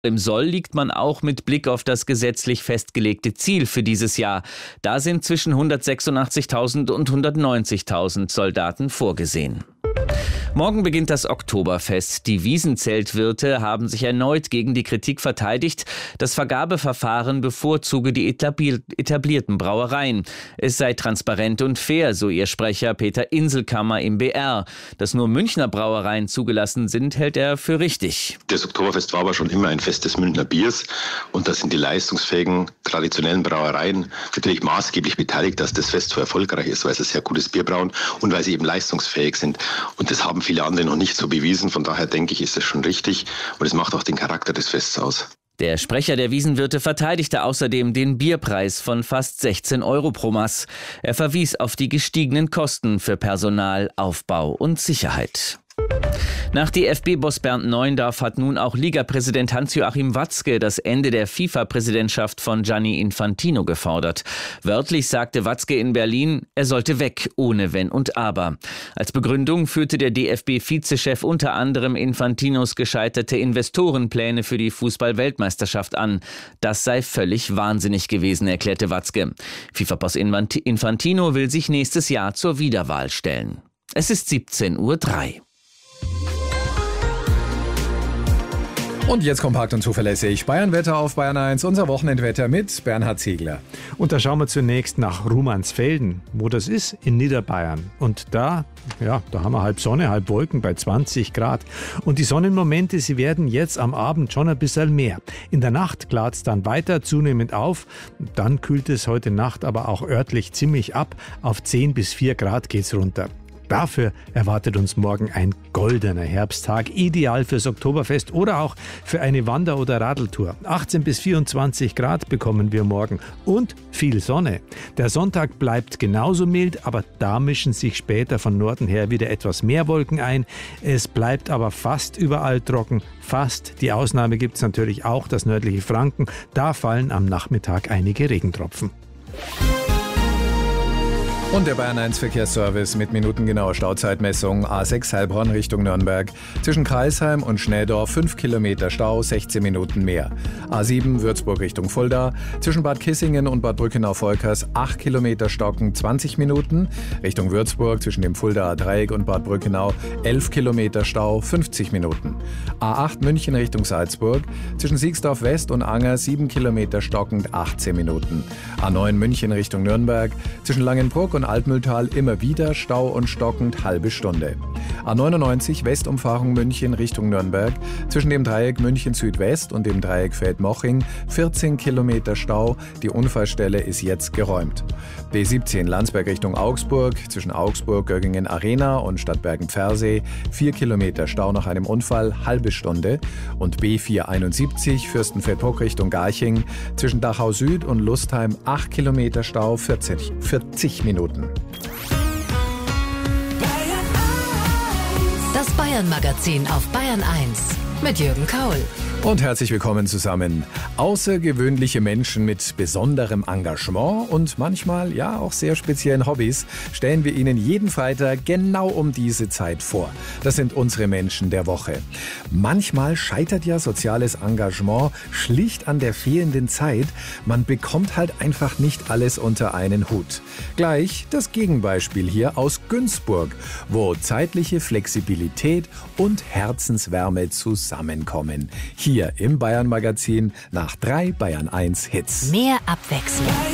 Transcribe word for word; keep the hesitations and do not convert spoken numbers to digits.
Im Soll liegt man auch mit Blick auf das gesetzlich festgelegte Ziel für dieses Jahr. Da sind zwischen hundertsechsundachtzigtausend und hundertneunzigtausend Soldaten vorgesehen. Morgen beginnt das Oktoberfest. Die Wiesenzeltwirte haben sich erneut gegen die Kritik verteidigt, das Vergabeverfahren bevorzuge die etablierten Brauereien. Es sei transparent und fair, so ihr Sprecher Peter Inselkammer im B R. Dass nur Münchner Brauereien zugelassen sind, hält er für richtig. Das Oktoberfest war aber schon immer ein Fest des Münchner Biers und da sind die leistungsfähigen, traditionellen Brauereien natürlich maßgeblich beteiligt, dass das Fest so erfolgreich ist, weil sie sehr gutes Bier brauen und weil sie eben leistungsfähig sind. Und das haben viele andere noch nicht so bewiesen. Von daher denke ich, ist das schon richtig und es macht auch den Charakter des Fests aus. Der Sprecher der Wiesenwirte verteidigte außerdem den Bierpreis von fast sechzehn Euro pro Maß. Er verwies auf die gestiegenen Kosten für Personal, Aufbau und Sicherheit. Nach D F B-Boss Bernd Neuendorf hat nun auch Ligapräsident Hans-Joachim Watzke das Ende der FIFA-Präsidentschaft von Gianni Infantino gefordert. Wörtlich sagte Watzke in Berlin, er sollte weg, ohne Wenn und Aber. Als Begründung führte der D F B-Vizechef unter anderem Infantinos gescheiterte Investorenpläne für die Fußball-Weltmeisterschaft an. Das sei völlig wahnsinnig gewesen, erklärte Watzke. FIFA-Boss Infantino will sich nächstes Jahr zur Wiederwahl stellen. Es ist siebzehn Uhr drei. Und jetzt kompakt und zuverlässig Bayern-Wetter auf Bayern eins, unser Wochenendwetter mit Bernhard Ziegler. Und da schauen wir zunächst nach Rumansfelden, wo das ist, in Niederbayern. Und da, ja, da haben wir halb Sonne, halb Wolken bei zwanzig Grad. Und die Sonnenmomente, sie werden jetzt am Abend schon ein bisschen mehr. In der Nacht klart es dann weiter zunehmend auf. Dann kühlt es heute Nacht aber auch örtlich ziemlich ab. Auf zehn bis vier Grad geht's runter. Dafür erwartet uns morgen ein goldener Herbsttag, ideal fürs Oktoberfest oder auch für eine Wander- oder Radeltour. achtzehn bis vierundzwanzig Grad bekommen wir morgen und viel Sonne. Der Sonntag bleibt genauso mild, aber da mischen sich später von Norden her wieder etwas mehr Wolken ein. Es bleibt aber fast überall trocken, fast. Die Ausnahme gibt es natürlich auch, das nördliche Franken. Da fallen am Nachmittag einige Regentropfen. Und der Bayern eins Verkehrsservice mit minutengenauer Stauzeitmessung. A sechs Heilbronn Richtung Nürnberg. Zwischen Kreisheim und Schnädorf fünf Kilometer Stau, sechzehn Minuten mehr. A sieben Würzburg Richtung Fulda. Zwischen Bad Kissingen und Bad Brückenau-Volkers acht Kilometer Stocken, zwanzig Minuten. Richtung Würzburg zwischen dem Fuldaer Dreieck und Bad Brückenau elf Kilometer Stau, fünfzig Minuten. A acht München Richtung Salzburg. Zwischen Siegsdorf West und Anger sieben Kilometer stockend, achtzehn Minuten. A neun München Richtung Nürnberg. Zwischen Langenbruck und Altmühltal immer wieder Stau und stockend, halbe Stunde. A neunundneunzig Westumfahrung München Richtung Nürnberg. Zwischen dem Dreieck München Südwest und dem Dreieck Feldmoching vierzehn Kilometer Stau. Die Unfallstelle ist jetzt geräumt. B siebzehn Landsberg Richtung Augsburg. Zwischen Augsburg, Göggingen Arena und Stadtbergen-Pfersee vier Kilometer Stau nach einem Unfall, halbe Stunde. Und B vierhunderteinundsiebzig Fürstenfeldbruck Richtung Garching. Zwischen Dachau Süd und Lustheim acht Kilometer Stau, vierzig, vierzig Minuten. Das Bayern-Magazin auf Bayern eins mit Jürgen Kaul. Und herzlich willkommen zusammen. Außergewöhnliche Menschen mit besonderem Engagement und manchmal ja auch sehr speziellen Hobbys stellen wir Ihnen jeden Freitag genau um diese Zeit vor. Das sind unsere Menschen der Woche. Manchmal scheitert ja soziales Engagement schlicht an der fehlenden Zeit. Man bekommt halt einfach nicht alles unter einen Hut. Gleich das Gegenbeispiel hier aus Günzburg, wo zeitliche Flexibilität und Herzenswärme zusammenkommen. Hier Hier im Bayern-Magazin nach drei Bayern eins Hits. Mehr Abwechslung.